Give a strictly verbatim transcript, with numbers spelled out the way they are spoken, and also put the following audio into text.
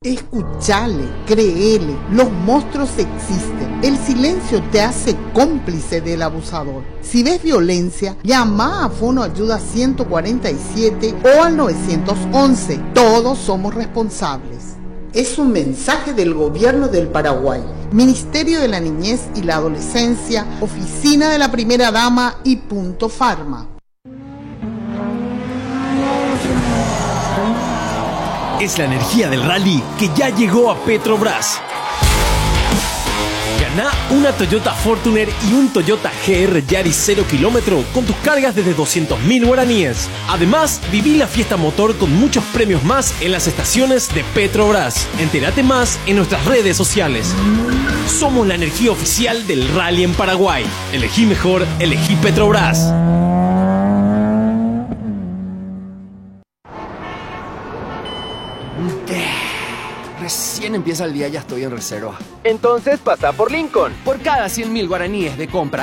Escuchale, créele, los monstruos existen. El silencio te hace cómplice del abusador. Si ves violencia, llama a Fono Ayuda ciento cuarenta y siete o al nueve once. Todos somos responsables. Es un mensaje del Gobierno del Paraguay, Ministerio de la Niñez y la Adolescencia, Oficina de la Primera Dama y Punto Farma. Es la energía del rally que ya llegó a Petrobras. Gana una Toyota Fortuner y un Toyota G R Yaris cero kilómetro con tus cargas desde doscientos mil guaraníes. Además, viví la fiesta motor con muchos premios más en las estaciones de Petrobras. Entérate más en nuestras redes sociales. Somos la energía oficial del rally en Paraguay. Elegí mejor, elegí Petrobras. Recién empieza el día, ya estoy en reserva. Entonces pasa por Lincoln. Por cada cien mil guaraníes de compra